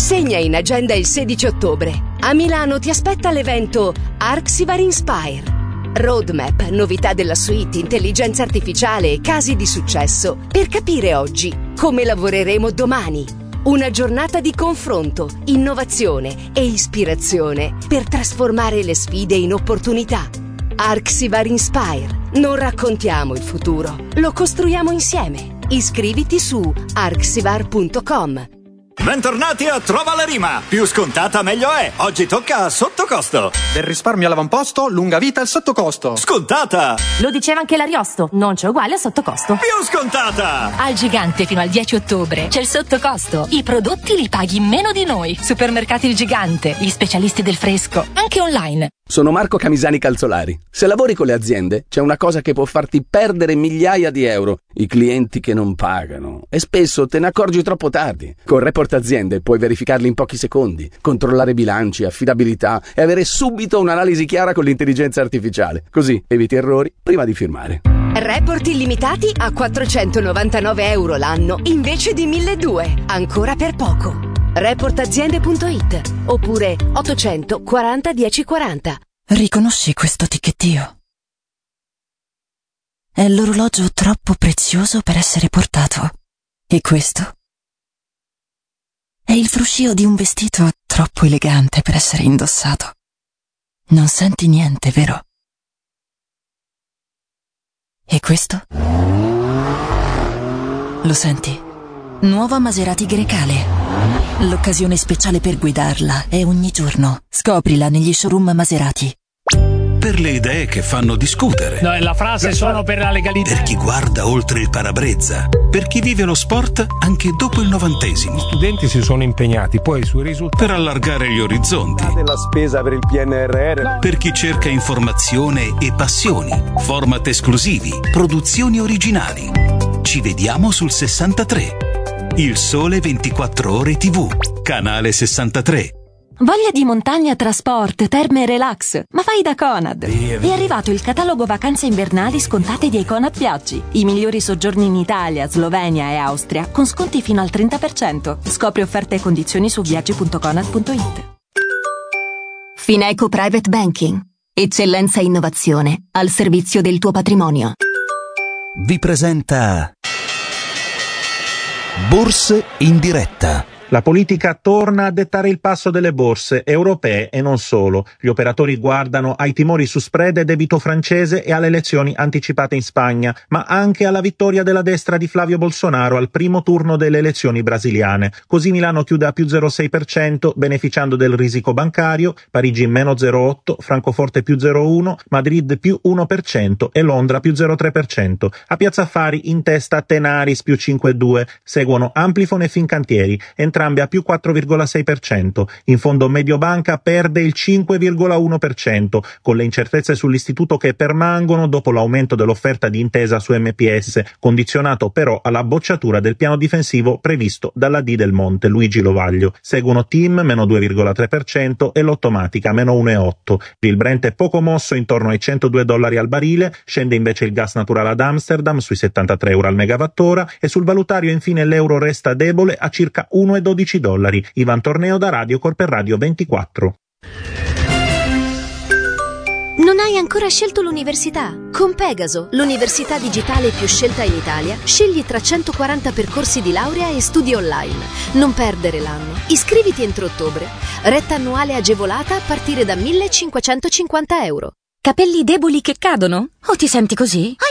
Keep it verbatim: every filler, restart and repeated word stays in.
Segna in agenda il sedici ottobre. A Milano ti aspetta l'evento Arxivar Inspire. Roadmap, novità della suite, intelligenza artificiale e casi di successo per capire oggi come lavoreremo domani. Una giornata di confronto, innovazione e ispirazione per trasformare le sfide in opportunità. Arxivar Inspire. Non raccontiamo il futuro, lo costruiamo insieme. Iscriviti su arxivar punto com. Bentornati a Trova la Rima. Più scontata meglio è. Oggi tocca a sottocosto. Del risparmio all'avamposto, lunga vita al sottocosto. Scontata. Lo diceva anche l'Ariosto, non c'è uguale a sottocosto. Più scontata. Al Gigante fino al dieci ottobre c'è il sottocosto. I prodotti li paghi meno di noi. Supermercati Il Gigante, gli specialisti del fresco, anche online. Sono Marco Camisani Calzolari. Se lavori con le aziende, c'è una cosa che può farti perdere migliaia di euro: i clienti che non pagano. E spesso te ne accorgi troppo tardi. Con Report Aziende puoi verificarli in pochi secondi, controllare bilanci, affidabilità e avere subito un'analisi chiara con l'intelligenza artificiale. Così eviti errori prima di firmare. Report illimitati a quattrocentonovantanove euro l'anno invece di milleduecento. Ancora per poco. report aziende punto it oppure ottocentoquaranta dieci quaranta. Riconosci questo ticchettio? È l'orologio troppo prezioso per essere portato. E questo? È il fruscio di un vestito troppo elegante per essere indossato. Non senti niente, vero? E questo? Lo senti? Nuova Maserati Grecale. L'occasione speciale per guidarla è ogni giorno. Scoprila negli showroom Maserati. Per le idee che fanno discutere. No, la frase sono per la legalità. Per chi guarda oltre il parabrezza. Per chi vive lo sport anche dopo il novantesimo. Gli studenti si sono impegnati, poi sui risultati. Per allargare gli orizzonti. Della spesa per il P N R R. No. Per chi cerca informazione e passioni. Format esclusivi. Produzioni originali. Ci vediamo sul sessantatré. Il Sole ventiquattro Ore tivù. Canale sessantatré. Voglia di montagna, trasport, terme e relax? Ma fai da Conad! È arrivato il catalogo vacanze invernali scontate di Conad Viaggi. I migliori soggiorni in Italia, Slovenia e Austria con sconti fino al trenta per cento. Scopri offerte e condizioni su viaggi punto conad punto it. Fineco Private Banking. Eccellenza e innovazione al servizio del tuo patrimonio. Vi presenta Borse in diretta. La politica torna a dettare il passo delle borse europee e non solo. Gli operatori guardano ai timori su spread e debito francese e alle elezioni anticipate in Spagna, ma anche alla vittoria della destra di Flavio Bolsonaro al primo turno delle elezioni brasiliane. Così Milano chiude a più zero virgola sei per cento, beneficiando del risico bancario, Parigi in meno zero virgola otto, Francoforte più zero virgola uno, Madrid più uno per cento e Londra più zero virgola tre per cento. A Piazza Affari in testa Tenaris più cinque virgola due, seguono Amplifon e Fincantieri, entrambi a più quattro virgola sei per cento. In fondo Mediobanca perde il cinque virgola uno per cento, con le incertezze sull'istituto che permangono dopo l'aumento dell'offerta di Intesa su M P S, condizionato però alla bocciatura del piano difensivo previsto dalla D del Monte, Luigi Lovaglio. Seguono Tim, meno due virgola tre per cento, e l'Automatica, meno uno virgola otto. Il Brent è poco mosso, intorno ai centodue dollari al barile, scende invece il gas naturale ad Amsterdam, sui settantatré euro al megawattora, e sul valutario infine l'euro resta debole a circa uno virgola dodici dollari. Ivan Torneo da Radio Corper Radio ventiquattro. Non hai ancora scelto l'università? Con Pegaso, l'università digitale più scelta in Italia, scegli tra centoquaranta percorsi di laurea e studi online. Non perdere l'anno. Iscriviti entro ottobre. Retta annuale agevolata a partire da millecinquecentocinquanta euro. Capelli deboli che cadono? O ti senti così?